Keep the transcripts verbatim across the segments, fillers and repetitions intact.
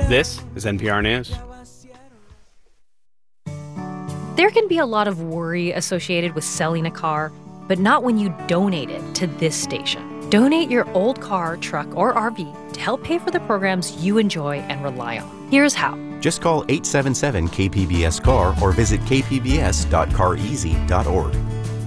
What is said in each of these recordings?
This is N P R News. There can be a lot of worry associated with selling a car, but not when you donate it to this station. Donate your old car, truck, or R V to help pay for the programs you enjoy and rely on. Here's how. Just call eight seven seven K P B S C A R or visit k p b s dot car easy dot org.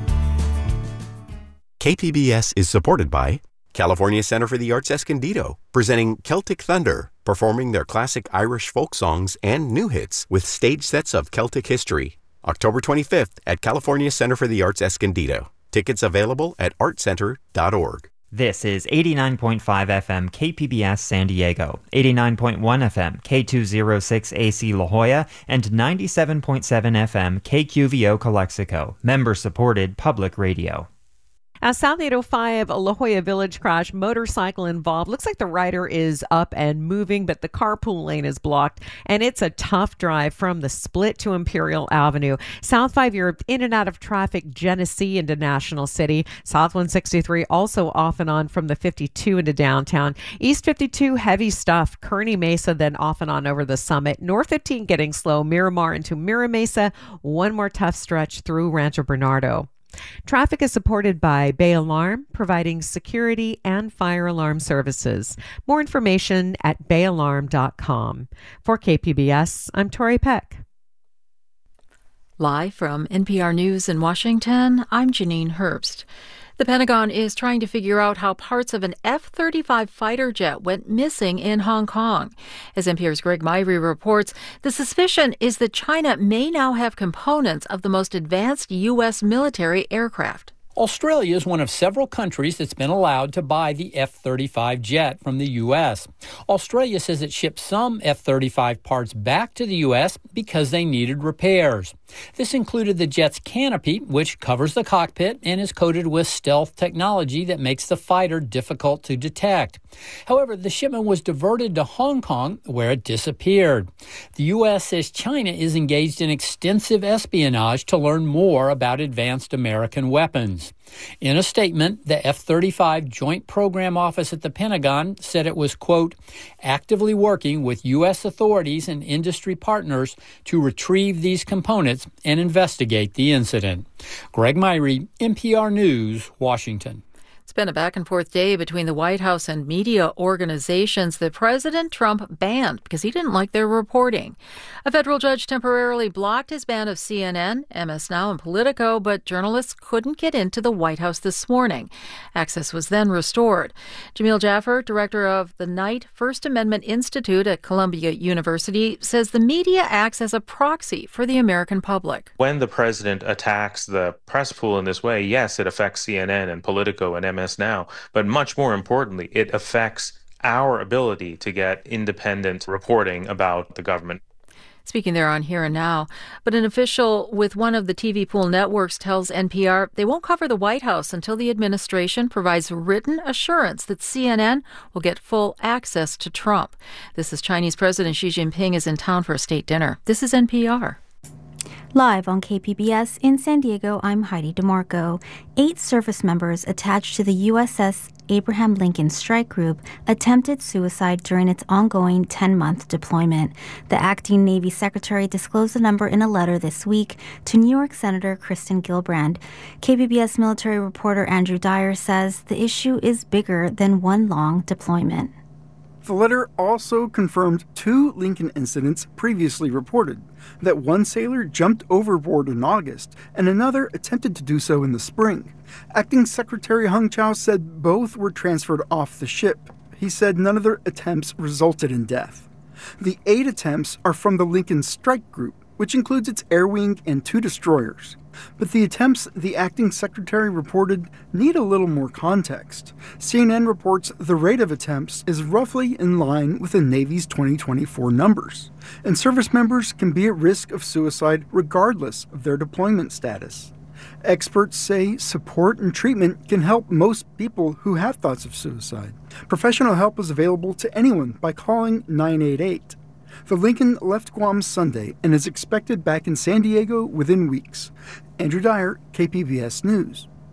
K P B S is supported by California Center for the Arts Escondido, presenting Celtic Thunder, performing their classic Irish folk songs and new hits with stage sets of Celtic history. October twenty-fifth at California Center for the Arts Escondido. Tickets available at art center dot org. This is eighty-nine point five F M K P B S San Diego, eighty-nine point one F M K two oh six A C La Jolla, and ninety-seven point seven F M K Q V O Calexico, member-supported public radio. A South eight oh five La Jolla Village crash, motorcycle involved. Looks like the rider is up and moving, but the carpool lane is blocked, and it's a tough drive from the split to Imperial Avenue. South five Europe in and out of traffic, Genesee into National City. South one sixty-three also off and on from the fifty-two into downtown. East fifty-two, heavy stuff. Kearny Mesa, then off and on over the Summit. North fifteen getting slow. Miramar into Mira Mesa. One more tough stretch through Rancho Bernardo. Traffic is supported by Bay Alarm, providing security and fire alarm services. More information at bay alarm dot com. For K P B S, I'm Tori Peck. Live from N P R News in Washington, I'm Janine Herbst. The Pentagon is trying to figure out how parts of an F thirty-five fighter jet went missing in Hong Kong. As N P R's Greg Myrie reports, the suspicion is that China may now have components of the most advanced U S military aircraft. Australia is one of several countries that's been allowed to buy the F thirty-five jet from the U S. Australia says it shipped some F thirty-five parts back to the U S because they needed repairs. This included the jet's canopy, which covers the cockpit and is coated with stealth technology that makes the fighter difficult to detect. However, the shipment was diverted to Hong Kong, where it disappeared. The U S says China is engaged in extensive espionage to learn more about advanced American weapons. In a statement, the F thirty-five Joint Program Office at the Pentagon said it was, quote, actively working with U S authorities and industry partners to retrieve these components and investigate the incident. Greg Myrie, N P R News, Washington. It's been a back-and-forth day between the White House and media organizations that President Trump banned because he didn't like their reporting. A federal judge temporarily blocked his ban of C N N, M S Now, and Politico, but journalists couldn't get into the White House this morning. Access was then restored. Jamil Jaffer, director of the Knight First Amendment Institute at Columbia University, says the media acts as a proxy for the American public. When the president attacks the press pool in this way, yes, it affects C N N and Politico and M S Now, but much more importantly, it affects our ability to get independent reporting about the government. Speaking there on Here and Now, but an official with one of the T V pool networks tells N P R they won't cover the White House until the administration provides written assurance that C N N will get full access to Trump. This is Chinese President Xi Jinping is in town for a state dinner. This is N P R. Live on K P B S in San Diego, I'm Heidi DeMarco. Eight service members attached to the U S S Abraham Lincoln Strike Group attempted suicide during its ongoing ten-month deployment. The acting Navy Secretary disclosed the number in a letter this week to New York Senator Kristen Gillibrand. K P B S military reporter Andrew Dyer says the issue is bigger than one long deployment. The letter also confirmed two Lincoln incidents previously reported, that one sailor jumped overboard in August and another attempted to do so in the spring. Acting Secretary Hung Chau said both were transferred off the ship. He said none of their attempts resulted in death. The eight attempts are from the Lincoln Strike Group, which includes its air wing and two destroyers. But the attempts the acting secretary reported need a little more context. C N N reports the rate of attempts is roughly in line with the Navy's twenty twenty-four numbers, and service members can be at risk of suicide regardless of their deployment status. Experts say support and treatment can help most people who have thoughts of suicide. Professional help is available to anyone by calling nine eight eight. The Lincoln left Guam Sunday and is expected back in San Diego within weeks. Andrew Dyer, K P B S News.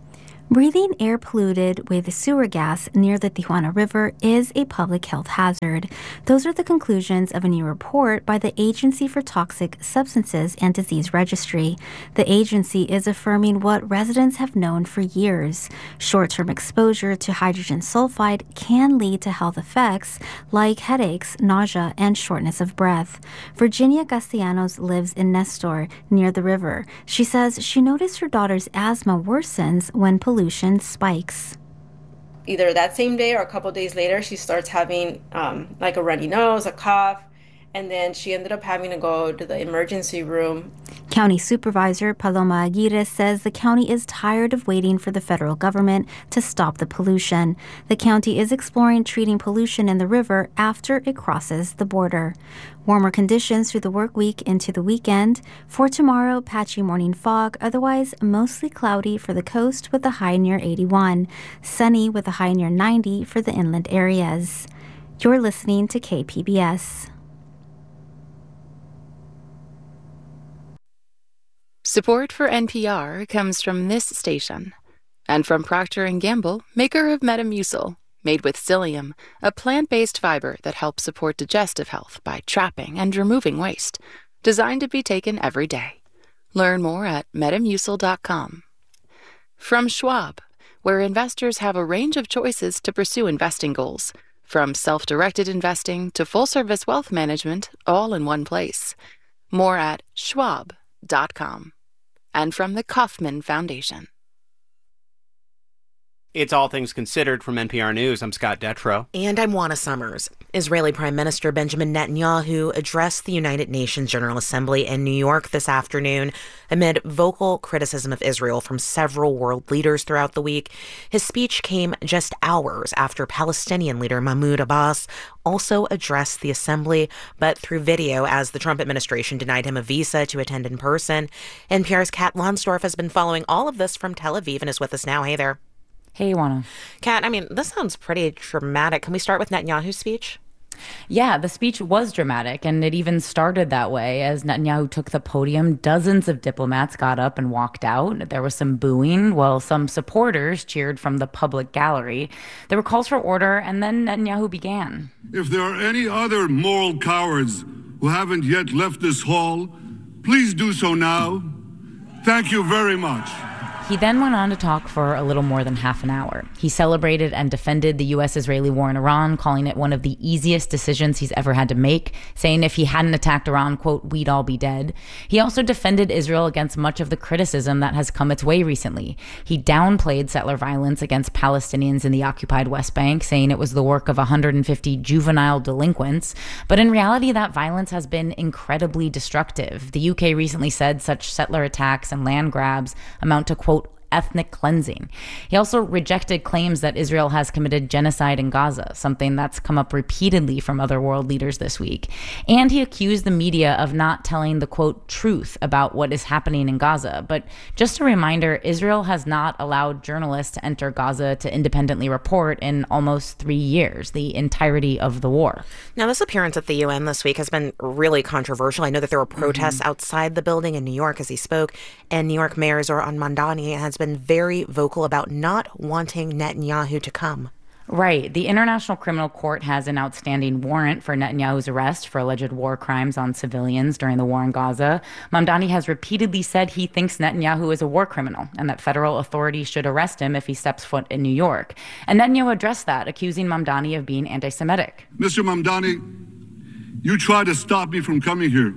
Breathing air polluted with sewer gas near the Tijuana River is a public health hazard. Those are the conclusions of a new report by the Agency for Toxic Substances and Disease Registry. The agency is affirming what residents have known for years. Short-term exposure to hydrogen sulfide can lead to health effects like headaches, nausea, and shortness of breath. Virginia Castellanos lives in Nestor, near the river. She says she noticed her daughter's asthma worsens when pollution spikes. Either that same day or a couple days later, she starts having um, like a runny nose, a cough, and then she ended up having to go to the emergency room. County Supervisor Paloma Aguirre says the county is tired of waiting for the federal government to stop the pollution. The county is exploring treating pollution in the river after it crosses the border. Warmer conditions through the work week into the weekend. For tomorrow, patchy morning fog, otherwise mostly cloudy for the coast with a high near eighty-one. Sunny with a high near ninety for the inland areas. You're listening to K P B S. Support for N P R comes from this station and from Procter and Gamble, maker of Metamucil, made with psyllium, a plant-based fiber that helps support digestive health by trapping and removing waste, designed to be taken every day. Learn more at metamucil dot com. From Schwab, where investors have a range of choices to pursue investing goals, from self-directed investing to full-service wealth management, all in one place. More at schwab dot com. And from the Kauffman Foundation. It's All Things Considered from N P R News. I'm Scott Detrow. And I'm Juana Summers. Israeli Prime Minister Benjamin Netanyahu addressed the United Nations General Assembly in New York this afternoon amid vocal criticism of Israel from several world leaders throughout the week. His speech came just hours after Palestinian leader Mahmoud Abbas also addressed the assembly, but through video, as the Trump administration denied him a visa to attend in person. N P R's Kat Lonsdorf has been following all of this from Tel Aviv and is with us now. Hey there. Hey, Juana. Kat, I mean, this sounds pretty dramatic. Can we start with Netanyahu's speech? Yeah, the speech was dramatic, and it even started that way. As Netanyahu took the podium, dozens of diplomats got up and walked out. There was some booing, while some supporters cheered from the public gallery. There were calls for order, and then Netanyahu began. If there are any other moral cowards who haven't yet left this hall, please do so now. Thank you very much. He then went on to talk for a little more than half an hour. He celebrated and defended the U S-Israeli war in Iran, calling it one of the easiest decisions he's ever had to make, saying if he hadn't attacked Iran, quote, we'd all be dead. He also defended Israel against much of the criticism that has come its way recently. He downplayed settler violence against Palestinians in the occupied West Bank, saying it was the work of one hundred fifty juvenile delinquents. But in reality, that violence has been incredibly destructive. The U K recently said such settler attacks and land grabs amount to, quote, ethnic cleansing. He also rejected claims that Israel has committed genocide in Gaza, something that's come up repeatedly from other world leaders this week. And he accused the media of not telling the, quote, truth about what is happening in Gaza. But just a reminder, Israel has not allowed journalists to enter Gaza to independently report in almost three years, the entirety of the war. Now, this appearance at the U N this week has been really controversial. I know that there were protests mm-hmm. outside the building in New York as he spoke, and New York Mayor Zohar Mamdani has been very vocal about not wanting Netanyahu to come. Right. The International Criminal Court has an outstanding warrant for Netanyahu's arrest for alleged war crimes on civilians during the war in Gaza. Mamdani has repeatedly said he thinks Netanyahu is a war criminal and that federal authorities should arrest him if he steps foot in New York. And Netanyahu addressed that, accusing Mamdani of being anti-Semitic. Mister Mamdani, you tried to stop me from coming here.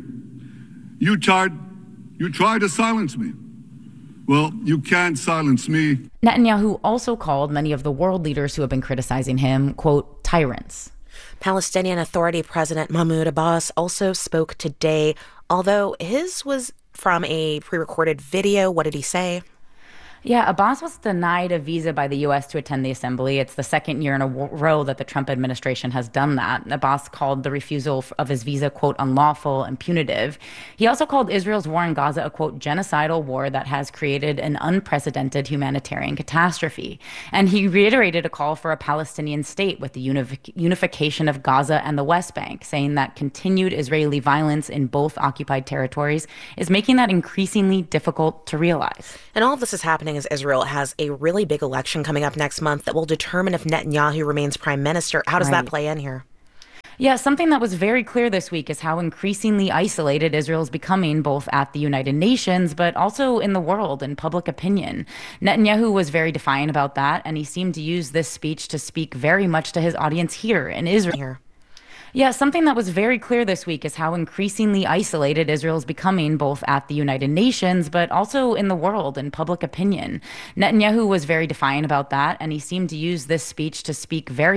You tried, you tried to silence me. Well, you can't silence me. Netanyahu also called many of the world leaders who have been criticizing him, quote, tyrants. Palestinian Authority President Mahmoud Abbas also spoke today, although his was from a pre-recorded video. What did he say? Yeah, Abbas was denied a visa by the U S to attend the assembly. It's the second year in a row that the Trump administration has done that. Abbas called the refusal of his visa, quote, unlawful and punitive. He also called Israel's war in Gaza a, quote, genocidal war that has created an unprecedented humanitarian catastrophe. And he reiterated a call for a Palestinian state with the unific- unification of Gaza and the West Bank, saying that continued Israeli violence in both occupied territories is making that increasingly difficult to realize. And all of this is happening happening is Israel has a really big election coming up next month that will determine if Netanyahu remains prime minister. How does Right. that play in here? Yeah, something that was very clear this week is how increasingly isolated Israel is becoming, both at the United Nations, but also in the world and public opinion. Netanyahu was very defiant about that, and he seemed to use this speech to speak very much to his audience here in Israel. Here. Yeah, something that was very clear this week is how increasingly isolated Israel is becoming, both at the United Nations, but also in the world and public opinion. Netanyahu was very defiant about that, and he seemed to use this speech to speak very